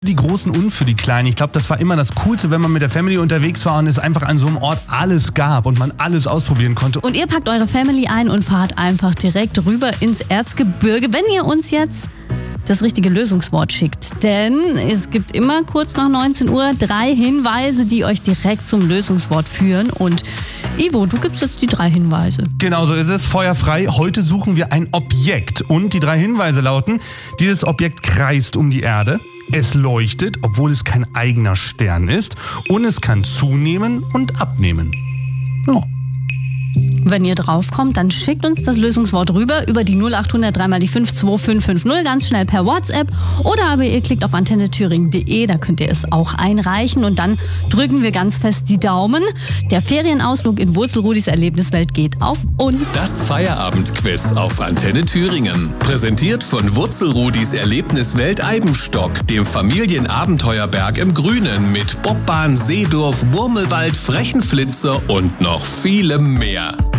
Die Großen und für die Kleinen. Ich glaube, das war immer das Coolste, wenn man mit der Family unterwegs war und es einfach an so einem Ort alles gab und man alles ausprobieren konnte. Und ihr packt eure Family ein und fahrt einfach direkt rüber ins Erzgebirge, wenn ihr uns jetzt das richtige Lösungswort schickt. Denn es gibt immer kurz nach 19 Uhr 3 Hinweise, die euch direkt zum Lösungswort führen. Und Ivo, du gibst jetzt die 3 Hinweise. Genau so ist es, feuerfrei. Heute suchen wir ein Objekt und die 3 Hinweise lauten: Dieses Objekt kreist um die Erde. Es leuchtet, obwohl es kein eigener Stern ist. Und es kann zunehmen und abnehmen. Ja. Wenn ihr draufkommt, dann schickt uns das Lösungswort rüber über die 0800 3 mal die 5 2550 ganz schnell per WhatsApp. Oder aber ihr klickt auf antennethüringen.de, da könnt ihr es auch einreichen. Und dann drücken wir ganz fest die Daumen. Der Ferienausflug in Wurzelrudis Erlebniswelt geht auf uns. Das Feierabendquiz auf Antenne Thüringen. Präsentiert von Wurzelrudis Erlebniswelt Eibenstock, dem Familienabenteuerberg im Grünen mit Bobbahn, Seedorf, Murmelwald, Frechenflitzer und noch vielem mehr.